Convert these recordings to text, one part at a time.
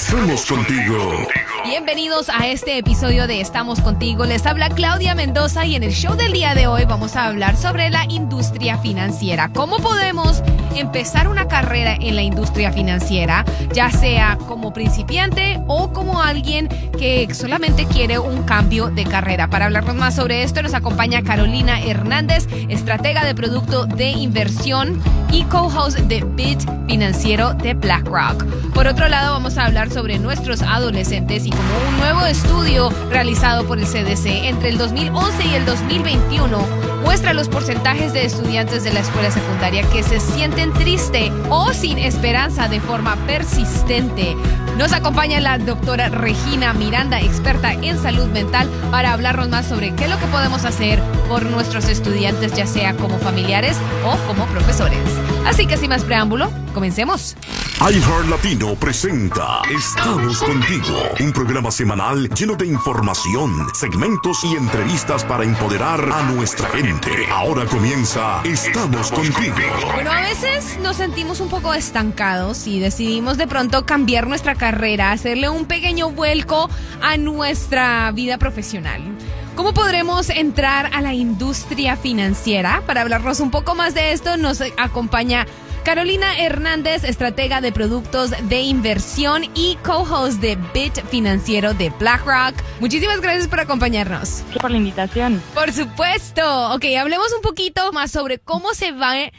Estamos contigo. Bienvenidos a este episodio de Estamos Contigo. Les habla Claudia Mendoza y en el show del día de hoy vamos a hablar sobre la industria financiera. ¿Cómo podemos empezar una carrera en la industria financiera, ya sea como principiante o como alguien que solamente quiere un cambio de carrera? Para hablarnos más sobre esto nos acompaña Carolina Hernández, estratega de producto de inversión y co-host de Bit Financiero de BlackRock. Por otro lado, vamos a hablar sobre nuestros adolescentes y como un nuevo estudio realizado por el CDC entre el 2011 y el 2021 muestra los porcentajes de estudiantes de la escuela secundaria que se sienten tristes o sin esperanza de forma persistente. Nos acompaña la doctora Regina Miranda, experta en salud mental, para hablarnos más sobre qué es lo que podemos hacer por nuestros estudiantes, ya sea como familiares o como profesores. Así que sin más preámbulo, comencemos. iHeart Latino presenta Estamos Contigo, un programa semanal lleno de información, segmentos y entrevistas para empoderar a nuestra gente. Ahora comienza Estamos Contigo. Bueno, a veces nos sentimos un poco estancados y decidimos de pronto cambiar nuestra carrera, hacerle un pequeño vuelco a nuestra vida profesional. ¿Cómo podremos entrar a la industria financiera? Para hablarnos un poco más de esto, nos acompaña Carolina Hernández, estratega de productos de inversión y co-host de Bit Financiero de BlackRock. Muchísimas gracias por acompañarnos. Gracias por la invitación. Por supuesto. Ok, hablemos un poquito más sobre cómo se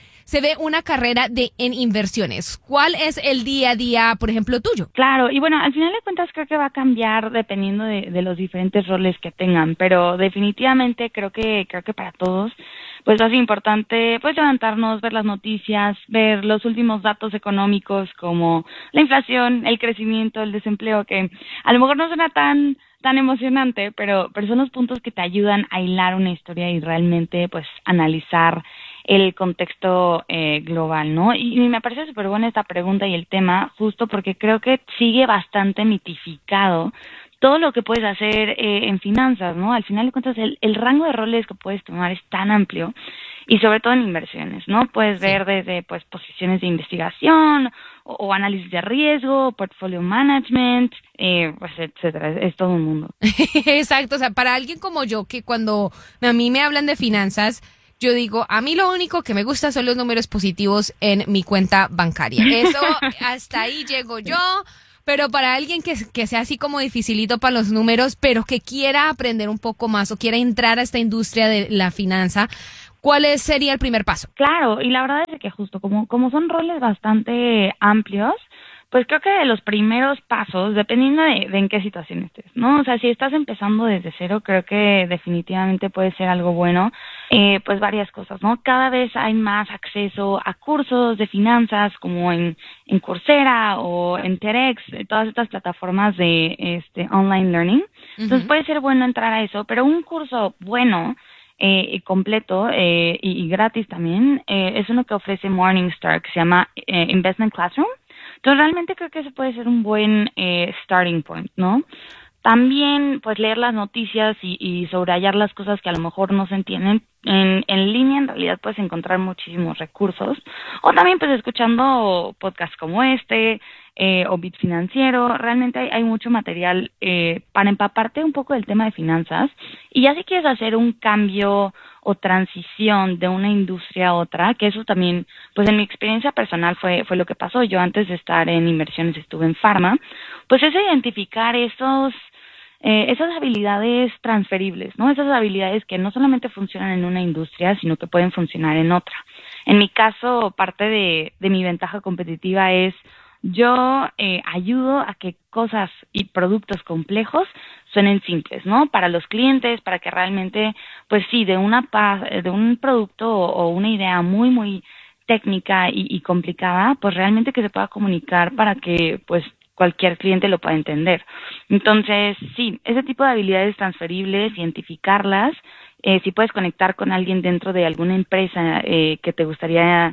ve una carrera en inversiones. ¿Cuál es el día a día, por ejemplo, tuyo? Claro, y bueno, al final de cuentas creo que va a cambiar dependiendo de los diferentes roles que tengan, pero definitivamente creo que para todos pues es importante pues levantarnos, ver las noticias, ver los últimos datos económicos como la inflación, el crecimiento, el desempleo, que a lo mejor no suena tan emocionante, pero son los puntos que te ayudan a hilar una historia y realmente pues analizar el contexto global, ¿no? Y me parece súper buena esta pregunta y el tema, justo porque creo que sigue bastante mitificado todo lo que puedes hacer en finanzas, ¿no? Al final de cuentas, el rango de roles que puedes tomar es tan amplio y sobre todo en inversiones, ¿no? Puedes ver desde pues posiciones de investigación o análisis de riesgo, portfolio management, pues etcétera. Es todo un mundo. Exacto, o sea, para alguien como yo, que cuando a mí me hablan de finanzas, yo digo, a mí lo único que me gusta son los números positivos en mi cuenta bancaria. Eso, hasta ahí llego yo. Pero para alguien que sea así como dificilito para los números, pero que quiera aprender un poco más o quiera entrar a esta industria de la finanza, ¿cuál sería el primer paso? Claro, y la verdad es que justo como son roles bastante amplios, pues creo que de los primeros pasos, dependiendo de en qué situación estés, ¿no? O sea, si estás empezando desde cero, creo que definitivamente puede ser algo bueno, pues varias cosas, ¿no? Cada vez hay más acceso a cursos de finanzas como en Coursera o en TEDx, todas estas plataformas de online learning. Entonces puede ser bueno entrar a eso, pero un curso bueno completo y gratis también es uno que ofrece Morningstar, que se llama Investment Classroom. Entonces realmente creo que ese puede ser un buen starting point, ¿no? También pues leer las noticias y subrayar las cosas que a lo mejor no se entienden. En línea en realidad puedes encontrar muchísimos recursos, o también pues escuchando podcasts como o Bit Financiero. Realmente hay mucho material para empaparte un poco del tema de finanzas, y ya si quieres hacer un cambio o transición de una industria a otra, que eso también, pues en mi experiencia personal fue lo que pasó. Yo antes de estar en inversiones estuve en pharma, pues es identificar esas habilidades transferibles, ¿no? Esas habilidades que no solamente funcionan en una industria, sino que pueden funcionar en otra. En mi caso, parte de mi ventaja competitiva es yo ayudo a que cosas y productos complejos suenen simples, ¿no? Para los clientes, para que realmente, pues sí, de un producto o una idea muy, muy técnica y complicada, pues realmente que se pueda comunicar para que, pues, cualquier cliente lo pueda entender. Entonces, sí, ese tipo de habilidades transferibles, identificarlas, si puedes conectar con alguien dentro de alguna empresa que te gustaría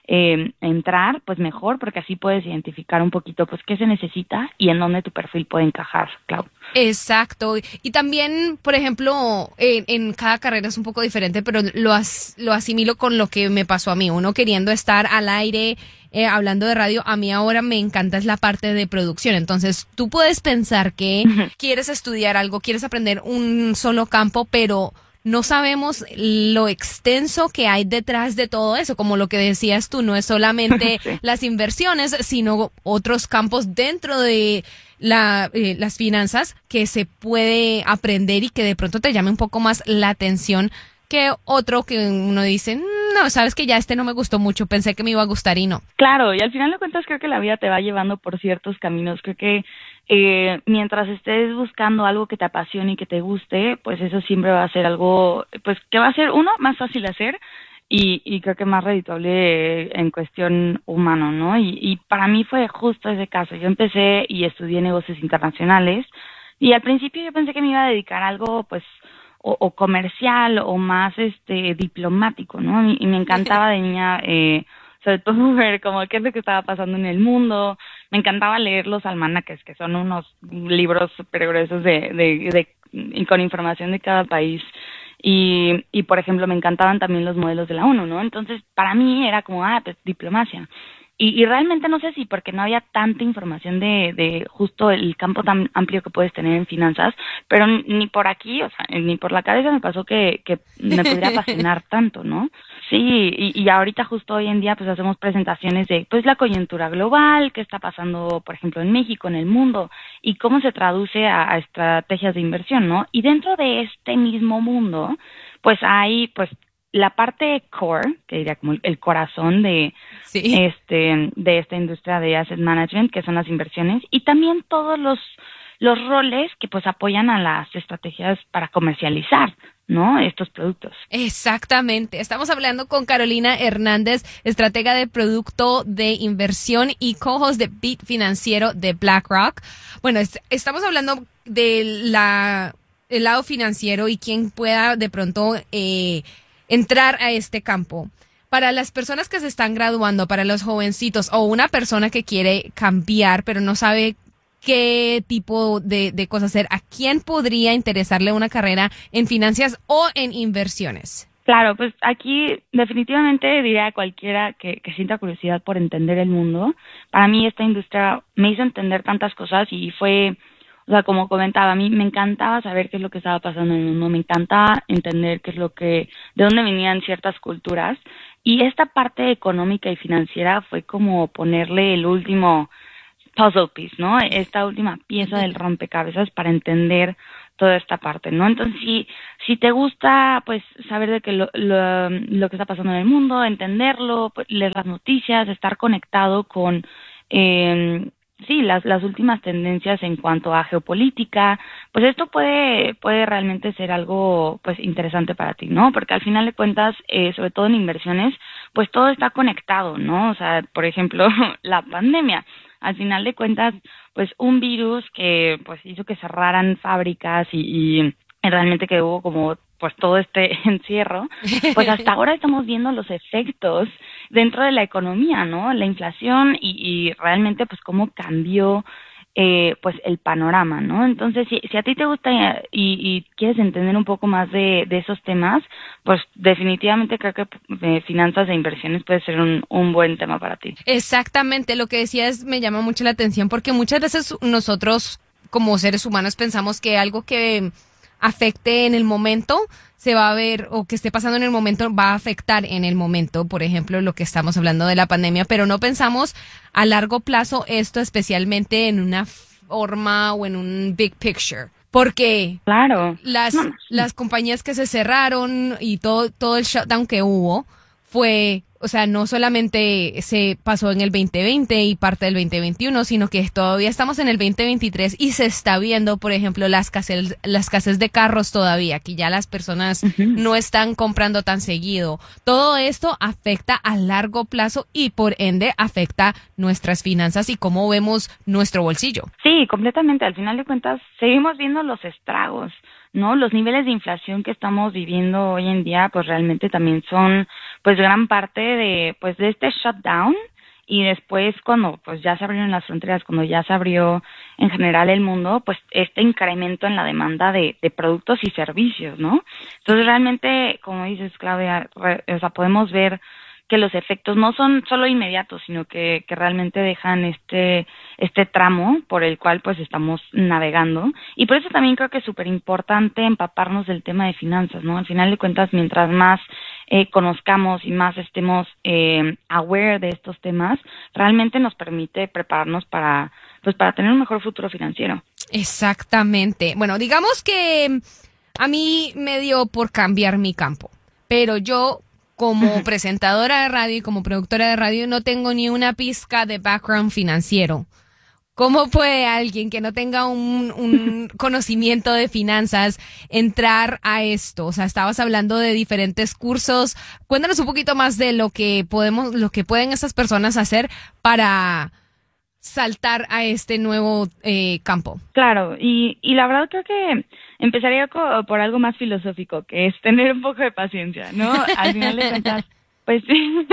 entrar, pues mejor, porque así puedes identificar un poquito pues qué se necesita y en dónde tu perfil puede encajar, Clau. Exacto. Y también, por ejemplo, en cada carrera es un poco diferente, pero lo asimilo con lo que me pasó a mí. Uno queriendo estar al aire, hablando de radio, a mí ahora me encanta es la parte de producción. Entonces, tú puedes pensar que quieres estudiar algo, quieres aprender un solo campo, pero no sabemos lo extenso que hay detrás de todo eso. Como lo que decías tú, no es solamente Sí. las inversiones, sino otros campos dentro de las finanzas que se puede aprender y que de pronto te llame un poco más la atención que otro que uno dice, no, sabes que ya no me gustó mucho, pensé que me iba a gustar y no. Claro, y al final de cuentas creo que la vida te va llevando por ciertos caminos. Creo que mientras estés buscando algo que te apasione y que te guste, pues eso siempre va a ser algo, pues que va a ser, uno, más fácil de hacer y creo que más redituable en cuestión humano, ¿no? Y para mí fue justo ese caso. Yo empecé y estudié negocios internacionales y al principio yo pensé que me iba a dedicar a algo, pues, o comercial o más diplomático, ¿no? Y me encantaba de niña, sobre todo ver como qué es lo que estaba pasando en el mundo. Me encantaba leer los almanaques, que son unos libros súper gruesos y con información de cada país. Y por ejemplo, me encantaban también los modelos de la ONU, ¿no? Entonces, para mí era como, pues diplomacia. Y realmente no sé si porque no había tanta información de justo el campo tan amplio que puedes tener en finanzas, pero ni por aquí, o sea, ni por la cabeza me pasó que me pudiera apasionar tanto, ¿no? Sí, y ahorita justo hoy en día pues hacemos presentaciones de pues la coyuntura global, qué está pasando, por ejemplo, en México, en el mundo, y cómo se traduce a estrategias de inversión, ¿no? Y dentro de este mismo mundo, pues hay pues la parte core, que diría como el corazón de esta industria de asset management, que son las inversiones, y también todos los roles que pues apoyan a las estrategias para comercializar, ¿no? Estos productos. Exactamente. Estamos hablando con Carolina Hernández, estratega de producto de inversión y co-host de Beat Financiero de BlackRock. Bueno, estamos hablando del lado financiero y quién pueda de pronto entrar a este campo. Para las personas que se están graduando, para los jovencitos o una persona que quiere cambiar pero no sabe qué tipo de cosas hacer, ¿a quién podría interesarle una carrera en finanzas o en inversiones? Claro, pues aquí definitivamente diría a cualquiera que sienta curiosidad por entender el mundo. Para mí esta industria me hizo entender tantas cosas y fue, o sea, como comentaba, a mí me encantaba saber qué es lo que estaba pasando en el mundo, me encantaba entender de dónde venían ciertas culturas, y esta parte económica y financiera fue como ponerle el último puzzle piece, ¿no? Esta última pieza del rompecabezas para entender toda esta parte, ¿no? Entonces, si te gusta, pues, saber de que lo que está pasando en el mundo, entenderlo, pues, leer las noticias, estar conectado con las últimas tendencias en cuanto a geopolítica, pues esto puede realmente ser algo pues interesante para ti, ¿no? Porque al final de cuentas, sobre todo en inversiones, pues todo está conectado, ¿no? O sea, por ejemplo, la pandemia, al final de cuentas, pues un virus que pues hizo que cerraran fábricas y realmente que hubo como pues todo este encierro, pues hasta ahora estamos viendo los efectos dentro de la economía, ¿no? La inflación y realmente pues cómo cambió pues el panorama, ¿no? Entonces, si a ti te gusta y quieres entender un poco más de esos temas, pues definitivamente creo que finanzas e inversiones puede ser un buen tema para ti. Exactamente, lo que decías me llama mucho la atención porque muchas veces nosotros como seres humanos pensamos que algo que afecte en el momento se va a ver, o que esté pasando en el momento va a afectar en el momento, por ejemplo, lo que estamos hablando de la pandemia, pero no pensamos a largo plazo esto, especialmente en una forma o en un big picture. Porque claro, las compañías que se cerraron y todo el shutdown que hubo fue, o sea, no solamente se pasó en el 2020 y parte del 2021, sino que todavía estamos en el 2023 y se está viendo, por ejemplo, la escasez de carros todavía, que ya las personas no están comprando tan seguido. Todo esto afecta a largo plazo y por ende afecta nuestras finanzas y cómo vemos nuestro bolsillo. Sí, completamente. Al final de cuentas, seguimos viendo los estragos, ¿no? Los niveles de inflación que estamos viviendo hoy en día, pues realmente también son, pues gran parte de, pues de este shutdown. Y después cuando pues ya se abrieron las fronteras, cuando ya se abrió en general el mundo, pues este incremento en la demanda de productos y servicios, ¿no? Entonces realmente, como dices, Claudia, o sea, podemos ver que los efectos no son solo inmediatos, sino que realmente dejan este tramo por el cual pues estamos navegando. Y por eso también creo que es súper importante empaparnos del tema de finanzas, ¿no? Al final de cuentas, mientras más conozcamos y más estemos aware de estos temas, realmente nos permite prepararnos para tener un mejor futuro financiero. Exactamente. Bueno, digamos que a mí me dio por cambiar mi campo, pero yo como presentadora de radio y como productora de radio no tengo ni una pizca de background financiero. ¿Cómo puede alguien que no tenga un conocimiento de finanzas entrar a esto? O sea, estabas hablando de diferentes cursos. Cuéntanos un poquito más de lo que pueden estas personas hacer para saltar a este nuevo campo. Claro, y la verdad creo que empezaría por algo más filosófico, que es tener un poco de paciencia, ¿no? Al final de cuentas, pues sí,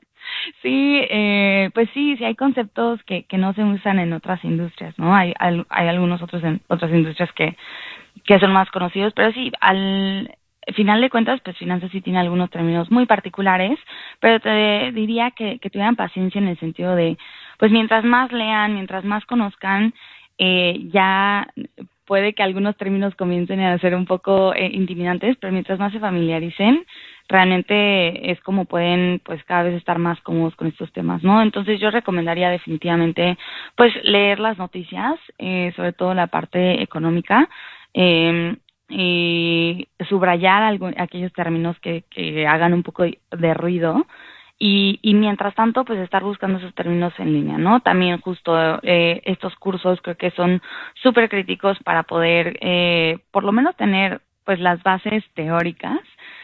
sí hay conceptos que no se usan en otras industrias, ¿no? Hay algunos otros en otras industrias que son más conocidos, pero sí, al final de cuentas, pues finanzas sí tiene algunos términos muy particulares, pero te diría que tuvieran paciencia en el sentido de, pues mientras más lean, mientras más conozcan, ya puede que algunos términos comiencen a ser un poco intimidantes, pero mientras más se familiaricen, realmente es como pueden pues cada vez estar más cómodos con estos temas, ¿no? Entonces yo recomendaría definitivamente pues leer las noticias, sobre todo la parte económica, y subrayar aquellos términos que hagan un poco de ruido. Y mientras tanto, pues estar buscando esos términos en línea, ¿no? También justo estos cursos creo que son súper críticos para poder, por lo menos tener, pues las bases teóricas.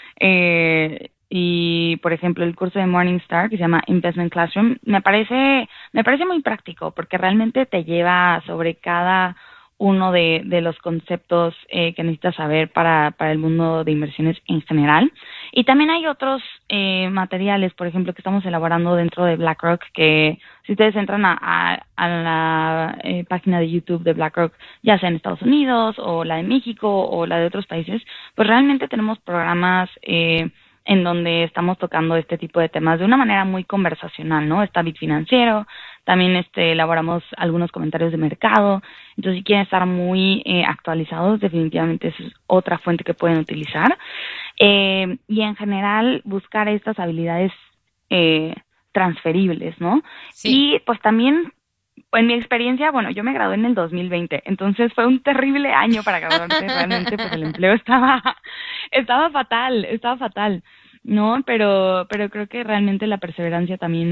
Y, por ejemplo, el curso de Morningstar que se llama Investment Classroom, me parece muy práctico porque realmente te lleva sobre cada uno de los conceptos que necesitas saber para el mundo de inversiones en general. Y también hay otros materiales, por ejemplo, que estamos elaborando dentro de BlackRock, que si ustedes entran a la página de YouTube de BlackRock, ya sea en Estados Unidos o la de México o la de otros países, pues realmente tenemos programas en donde estamos tocando este tipo de temas de una manera muy conversacional, ¿no? Está Bit Financiero, también elaboramos algunos comentarios de mercado. Entonces, si quieren estar muy actualizados, definitivamente esa es otra fuente que pueden utilizar. Y en general, buscar estas habilidades transferibles, ¿no? Sí. Y pues también, en mi experiencia, bueno, yo me gradué en el 2020, entonces fue un terrible año para graduarse. Realmente, pues el empleo estaba fatal, ¿no? Pero creo que realmente la perseverancia también